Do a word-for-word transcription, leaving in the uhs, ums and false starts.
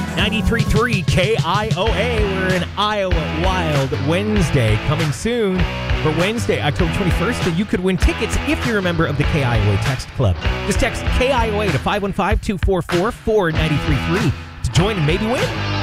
ninety-three point three K I O A. We're in Iowa Wild Wednesday. Coming soon for Wednesday, October twenty-first. So you could win tickets if you're a member of the K I O A Text Club. Just text K I O A to five one five, two four four, four nine three three to join and maybe win.